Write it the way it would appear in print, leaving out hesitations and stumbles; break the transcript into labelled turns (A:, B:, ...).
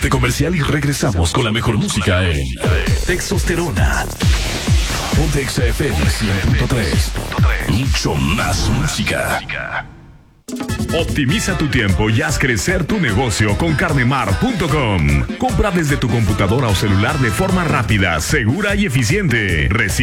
A: corte comercial y regresamos con la mejor música en Textosterona. Ponte XFM 100.3. Mucho más música.
B: Optimiza tu tiempo y haz crecer tu negocio con carnemar.com. Compra desde tu computadora o celular de forma rápida, segura y eficiente.